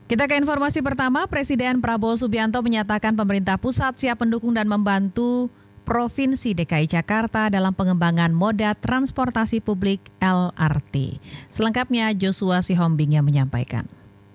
Kita ke informasi pertama, Presiden Prabowo Subianto menyatakan pemerintah pusat siap mendukung dan membantu Provinsi DKI Jakarta dalam pengembangan moda transportasi publik LRT. Selengkapnya Joshua Sihombing yang menyampaikan.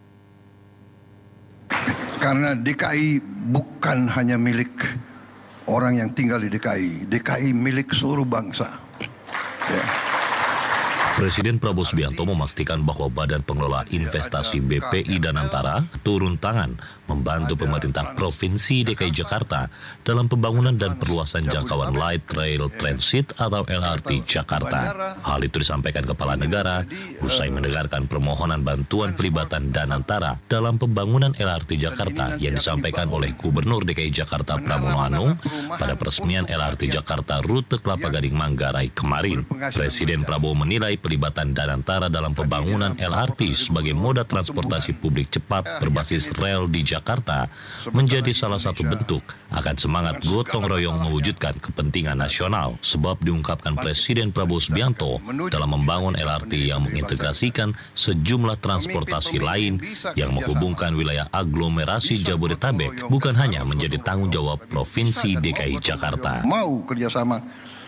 Karena DKI bukan hanya milik orang yang tinggal di DKI, DKI milik seluruh bangsa. Ya. Presiden Prabowo Subianto memastikan bahwa Badan Pengelola Investasi BPI Danantara turun tangan membantu pemerintah Provinsi DKI Jakarta dalam pembangunan dan perluasan jangkauan Light Rail Transit atau LRT Jakarta. Hal itu disampaikan Kepala Negara usai mendengarkan permohonan bantuan pelibatan Danantara dalam pembangunan LRT Jakarta yang disampaikan oleh Gubernur DKI Jakarta Pramono Anung pada peresmian LRT Jakarta rute Kelapa Gading Manggarai kemarin. Presiden Prabowo menilai pelibatan Danantara dalam pembangunan LRT sebagai moda transportasi publik cepat berbasis rel di Jakarta menjadi salah satu bentuk akan semangat gotong royong mewujudkan kepentingan nasional. Sebab diungkapkan Presiden Prabowo Subianto dalam membangun LRT yang mengintegrasikan sejumlah transportasi lain yang menghubungkan wilayah aglomerasi Jabodetabek bukan hanya menjadi tanggung jawab Provinsi DKI Jakarta. Mau kerjasama,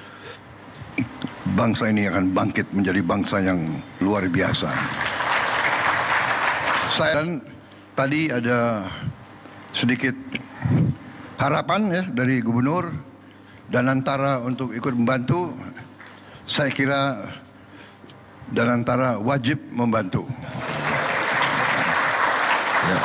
bangsa ini akan bangkit menjadi bangsa yang luar biasa. Tadi ada sedikit harapan ya dari Gubernur Danantara untuk ikut membantu. Saya kira Danantara wajib membantu. Ya.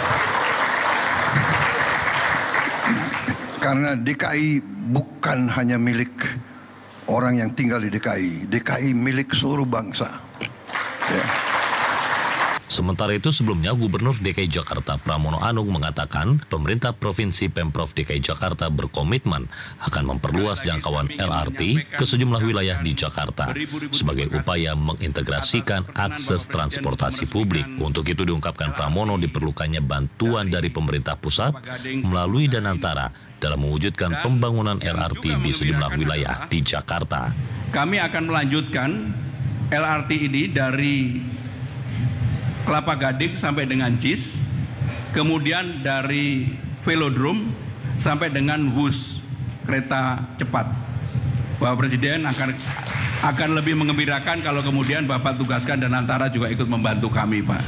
Karena DKI bukan hanya milik orang yang tinggal di DKI, DKI milik seluruh bangsa. Ya. Sementara itu sebelumnya Gubernur DKI Jakarta Pramono Anung mengatakan pemerintah Provinsi Pemprov DKI Jakarta berkomitmen akan memperluas jangkauan LRT ke sejumlah wilayah di Jakarta sebagai upaya mengintegrasikan akses transportasi publik. Untuk itu diungkapkan Pramono diperlukannya bantuan dari pemerintah pusat melalui Danantara dalam mewujudkan pembangunan LRT di sejumlah wilayah di Jakarta. Kami akan melanjutkan LRT ini dari Kelapa Gading sampai dengan JIS, kemudian dari Velodrome sampai dengan WUS kereta cepat. Bapak Presiden akan lebih mengembirakan kalau kemudian Bapak tugaskan Danantara juga ikut membantu kami, Pak.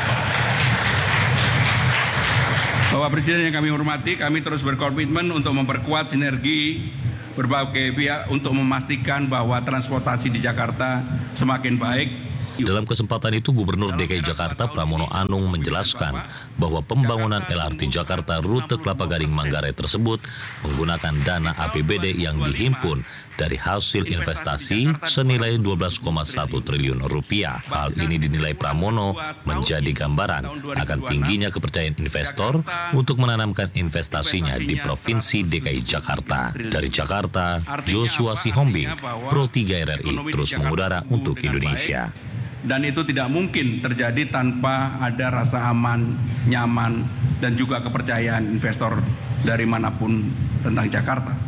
Bapak Presiden yang kami hormati, kami terus berkomitmen untuk memperkuat sinergi berbagai pihak untuk memastikan bahwa transportasi di Jakarta semakin baik. Dalam kesempatan itu, Gubernur DKI Jakarta Pramono Anung menjelaskan bahwa pembangunan LRT Jakarta rute Kelapa Gading Manggarai tersebut menggunakan dana APBD yang dihimpun dari hasil investasi senilai 12,1 triliun rupiah. Hal ini dinilai Pramono menjadi gambaran akan tingginya kepercayaan investor untuk menanamkan investasinya di Provinsi DKI Jakarta. Dari Jakarta, Joshua Sihombing, Pro 3 RRI terus mengudara untuk Indonesia. Dan itu tidak mungkin terjadi tanpa ada rasa aman, nyaman, dan juga kepercayaan investor dari manapun tentang Jakarta.